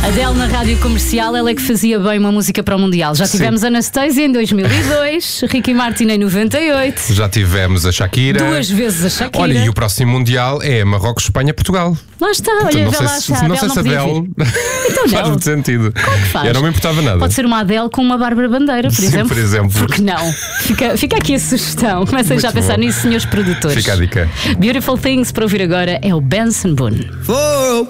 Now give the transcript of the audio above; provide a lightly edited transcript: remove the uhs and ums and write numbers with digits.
Adele na rádio comercial, ela é que fazia bem uma música para o Mundial. Já tivemos Anastasia em 2002, Ricky Martin em 98. Já tivemos a Shakira. 2 vezes a Shakira. Olha, e o próximo Mundial é Marrocos, Espanha, Portugal. Lá está, Então, olha, não vê sei lá se a Adele a Adele Então faz muito sentido. Claro que faz. Eu não me importava nada. Pode ser uma Adele com uma Bárbara Bandeira, por Sim, exemplo. por exemplo. Porque não? Fica aqui a sugestão. Comecem já a pensar nisso, senhores produtores. Fica a dica. Beautiful Things para ouvir agora é o Benson Boone.